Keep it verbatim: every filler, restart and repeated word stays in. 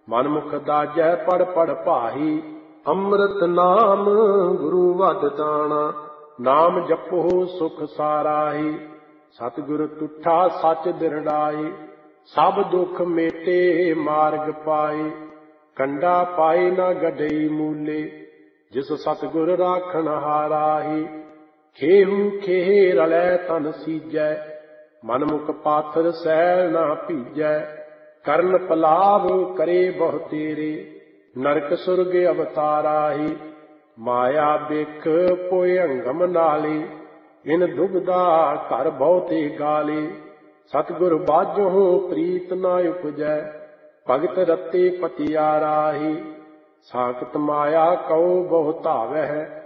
ਮਨ ਮੁਖ ਦਾਜੈ ਪੜ ਪੜ ਭਾਈ। ਅੰਮ੍ਰਿਤ ਨਾਮ ਗੁਰੂ ਵਦ ਦਾਣਾ, ਨਾਮ ਜਪੋ ਸੁਖ ਸਾਰਾਹੀ। ਸਤਿਗੁਰ ਤੁਠਾ ਸੱਚ ਦਿਰੜਾਈ, ਸਭ ਦੁਖ ਮੇਟੇ ਮਾਰਗ ਪਾਏ। ਕੰਡਾ ਪਾਏ ਨਾ ਗਡਈ ਮੂਲੇ, ਜਿਸ ਸਤਿਗੁਰ ਰਾਖਣ ਹਾਰਾਹੀ। ਖੇਹੂ ਖੇਹ ਰਲੈ ਤਨ ਸੀਜੈ, ਮਨ ਮੁਖ ਪਾਥਰ ਸੈਲ ਨਾ ਭੀਜੈ। ਕਰਨ ਪਲਾਵ ਕਰੇ ਬਹੁ ਤੇਰੇ, ਨਰਕ ਸੁਰਗ ਅਵਤਾਰਾਹੀ। ਮਾਇਆ ਬਿਖ ਪੋਇ ਅੰਗਮ ਨਾਲੀ, ਇਨ ਦੁਬਦਾ ਘਰ ਬਹੁਤੇ ਗਾਲੀ। ਸਤਿਗੁਰ ਬਾਝੋਂ ਪ੍ਰੀਤ ਨਾ ਉਪਜੈ, ਭਗਤ ਰਤੇ ਪਤਿਆਰਾਹੀ। ਸਾਖਤ ਮਾਇਆ ਕਉ ਬਹੁ ਧਾਵਹਿ,